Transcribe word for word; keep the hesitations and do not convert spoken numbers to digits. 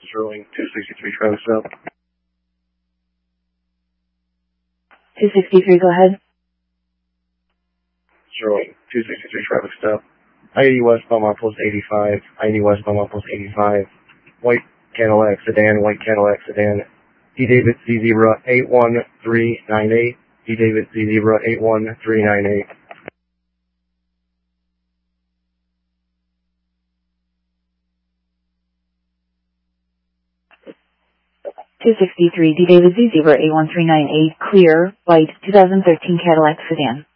Sterling, two sixty-three traffic stop. two sixty-three, go ahead. Sterling, two sixty-three traffic stop. I eighty West Belmont Post eighty-five. I eighty West Belmont Post eighty-five. White Cadillac sedan, white Cadillac sedan. D David Z Zebra eight one three nine eight. D David Z Zebra eight one three nine eight. two sixty-three, D David Z Zebra eight one three nine eight, clear, white, two thousand thirteen Cadillac sedan.